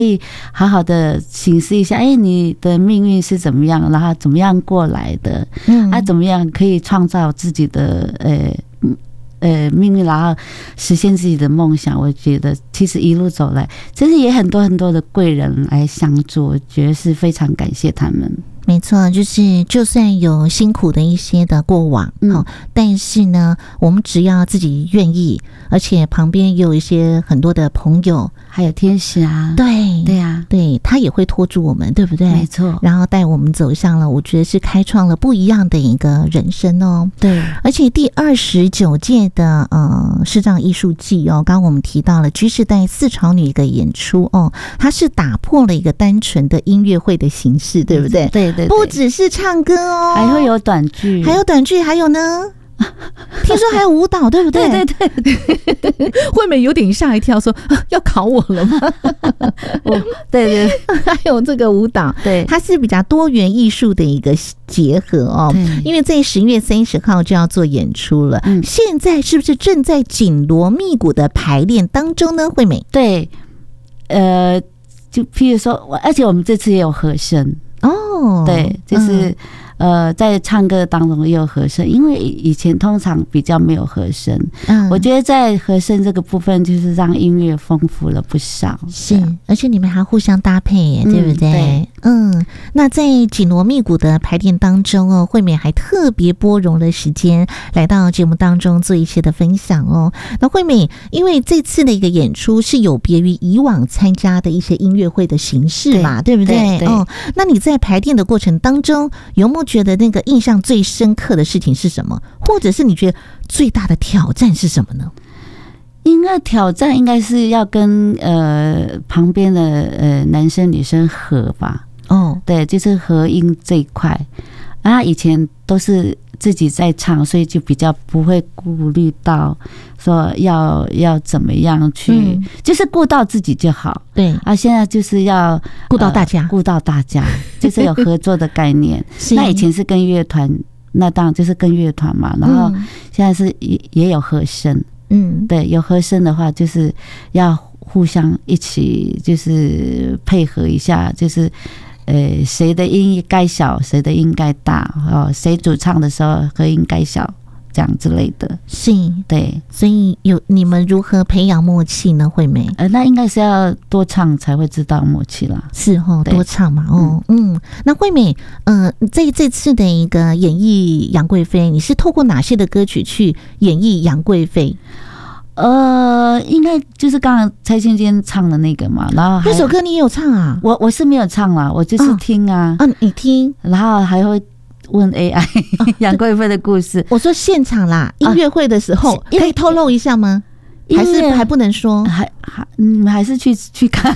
好好的审视一下，你的命运是怎么样，然后怎么样过来的，怎么样可以创造自己的命运，然后实现自己的梦想。我觉得其实一路走来，其实也很多很多的贵人来相助，我觉得是非常感谢他们。 没错，就算有辛苦的一些的过往，但是呢，我们只要自己愿意，而且旁边也有一些很多的朋友， 还有天使啊， 对啊， 对，他也会拖住我们，对不对？ 没错， 然后带我们走向了，我觉得是开创了不一样的一个人生哦。 对， 而且第29届的视障艺术季哦，刚刚我们提到了居士带四朝女一个演出哦，它是打破了一个单纯的音乐会的形式，对不对？ 对， 不只是唱歌哦， 还会有短剧， 还有呢。听说还有舞蹈，对不对？ 对， 惠美有点吓一跳，说要考我了吗？ 对， 还有这个舞蹈， 对， 它是比较多元艺术的一个结合哦。因为在10月30号就要做演出了，现在是不是正在紧锣密鼓的排练当中呢？惠美， 对，就譬如说，而且我们这次也有和声哦，对，就是。在唱歌当中也有和声，因为以前通常比较没有和声，我觉得在和声这个部分就是让音乐丰富了不少。 是，而且你们还互相搭配耶，对不对？那在紧锣密鼓的排练当中哦，惠美还特别拨容了时间来到节目当中做一些的分享哦。那惠美因为这次的一个演出是有别于以往参加的一些音乐会的形式嘛，对不对？那你在排练的过程当中有没有觉得那个印象最深刻的事情是什么？或者是你觉得最大的挑战是什么呢？ 应该挑战应该是要跟旁边的男生女生合吧。对，就是合音这一块啊，以前都是自己在唱，所以就比较不会顾虑到说要怎么样去，就是顾到自己就好。 对啊，现在就是要顾到大家， 就是有合作的概念。那以前是跟乐团，那当然就是跟乐团嘛，然后现在是也有和声。对，有和声的话，就是要互相一起，就是配合一下，就是谁的音该小，谁的音该大，谁主唱的时候和音该小，这样之类的。 是， 对， 所以你们如何培养默契呢？惠美， 那应该是要多唱才会知道默契啦。 是多唱嘛。那惠美，这次的一个演绎杨贵妃，你是透过哪些的歌曲去演绎杨贵妃？ 应该就是刚刚蔡幸娟唱的那个嘛，然后那首歌你也有唱啊？ 我是没有唱啦，我就是听啊。 你听， 然后还会问 AI 杨贵妃的故事。 我说现场啦，音乐会的时候可以透露一下吗？还是还不能说？ 你们还是去看。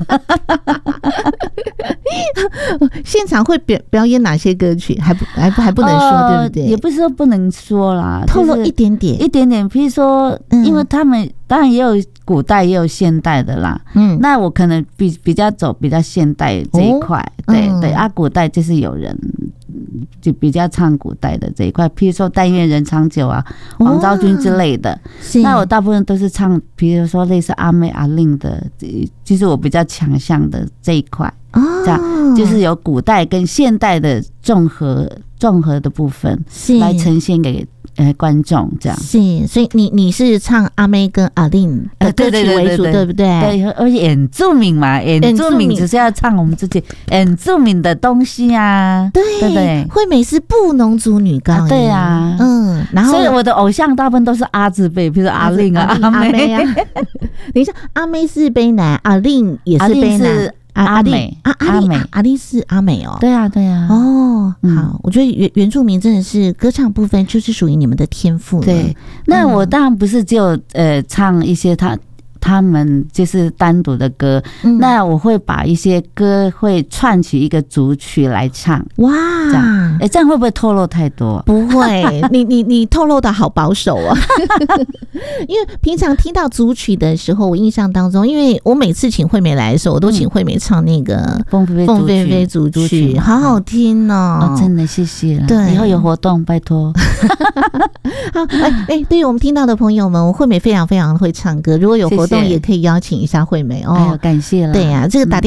现场会表演哪些歌曲？还不能说，对不对？ 也不是说不能说啦， 透露一点点。 比如说，因为他们当然也有古代也有现代的啦。那我可能比较走比较现代这一块。对啊，古代就是有人就比较唱古代的这一块，譬如说但愿人长久啊，王昭君之类的。那我大部分都是唱，比如说类似阿妹阿令的，就是我比较强项的这一块。这样就是有古代跟现代的综合的部分来呈现给观众，这样是。所以你是唱阿妹跟阿令的歌曲为主，对不对？ 对，而且原住民嘛，原住民只是要唱我们自己原住民的东西啊，对不对？ 惠美是布农族女高音， 对啊，然后所以我的偶像大部分都是阿字辈，比如说阿令啊、阿妹啊。 等一下，阿妹是卑南，阿令也是卑南。阿美，阿丽是阿美哦， 对啊， 好，我觉得原住民真的是歌唱部分就是属于你们的天赋。 对，那我当然不是只有唱一些他们就是单独的歌，那我会把一些歌会串起一个组曲来唱。哇，这样会不会透露太多？ 不会，你透露的好保守啊。因为平常听到组曲的时候，我印象当中，因为我每次请惠美来的时候，我都请惠美唱那个凤飞飞组曲，好好听哦。 真的谢谢了。 对， 以后有活动拜托。 好，对于我们听到的朋友们，惠美非常非常会唱歌，如果有活动动也可以邀请一下惠美哦。 哎呦，感谢了。 对呀，这个打